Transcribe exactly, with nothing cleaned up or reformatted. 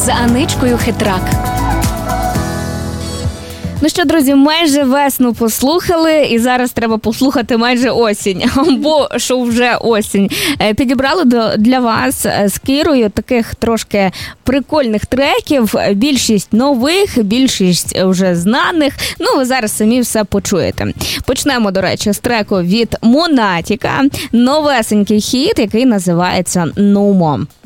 з Аничкою Хитрак. Ну що, друзі, майже весну послухали, і зараз треба послухати майже осінь, бо що вже осінь. Підібрали для вас з Кірою таких трошки прикольних треків, більшість нових, більшість вже знаних, ну ви зараз самі все почуєте. Почнемо, до речі, з треку від Монатіка, новесенький хіт, який називається «Нумо».